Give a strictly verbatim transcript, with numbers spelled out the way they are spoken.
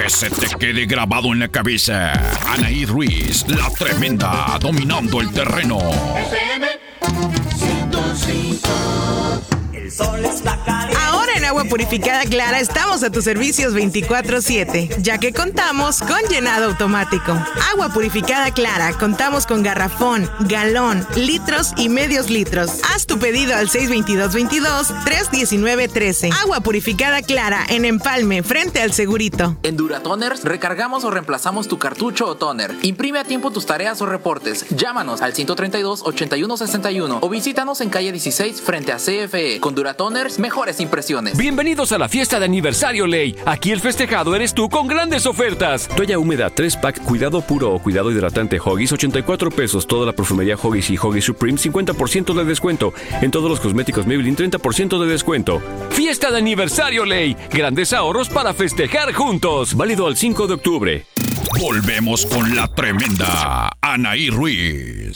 que se te quede grabado en la cabeza. Anaí Ruiz, la tremenda, dominando el terreno. F M ciento cinco. El sol está caliente. Ahora en Agua Purificada Clara estamos a tus servicios veinticuatro siete, ya que contamos con llenado automático. Agua Purificada Clara, contamos con garrafón, galón, litros y medios litros. Haz tu pedido al seis veintidós veintidós, tres diecinueve trece. Agua Purificada Clara en Empalme, frente al Segurito. En Duratoners recargamos o reemplazamos tu cartucho o toner. Imprime a tiempo tus tareas o reportes. Llámanos al ciento treinta y dos, ochenta y uno sesenta y uno o visítanos en calle dieciséis frente a C F E. Con Duratoners, mejores impresiones. Bienvenidos a la fiesta de aniversario Ley. Aquí el festejado eres tú con grandes ofertas. Toalla húmeda tres pack Cuidado Puro o Cuidado Hidratante Huggies ochenta y cuatro pesos. Toda la perfumería Huggies y Huggies Supreme cincuenta por ciento de descuento. En todos los cosméticos Maybelline treinta por ciento de descuento. Fiesta de aniversario Ley. Grandes ahorros para festejar juntos. Válido al cinco de octubre. Volvemos con la tremenda Anaí Ruiz.